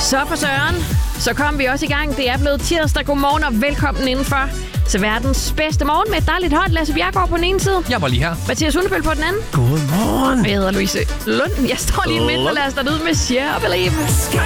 Så for søren, så kom vi også i gang. Det er blevet tirsdag. Godmorgen og velkommen indenfor til verdens bedste morgen med et dejligt hold. Lasse Bjergård på den ene side. Jeg var lige her. Mathias Hundebøl på den anden. Godmorgen. Jeg hedder Louise Lund. Jeg står lige midt og lader dig ud med Share Believe.